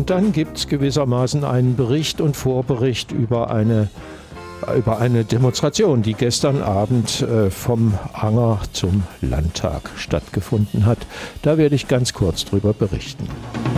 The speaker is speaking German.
dann gibt es gewissermaßen einen Bericht und Vorbericht über eine Demonstration, die gestern Abend vom Anger zum Landtag stattgefunden hat. Da werde ich ganz kurz drüber berichten.